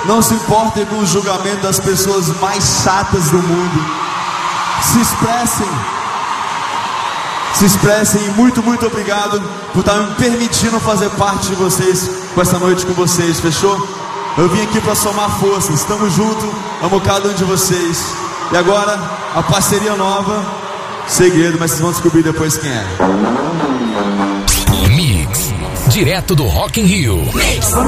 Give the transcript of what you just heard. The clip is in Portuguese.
Não se importem com o julgamento das pessoas mais chatas do mundo. Se expressem. Se expressem. E muito, muito obrigado por estar me permitindo fazer parte de vocês, com essa noite com vocês, fechou? Eu vim aqui para somar forças. Estamos juntos, amo cada um de vocês. E agora, a parceria nova, segredo, mas vocês vão descobrir depois quem é. Mix, direto do Rock in Rio. Mix.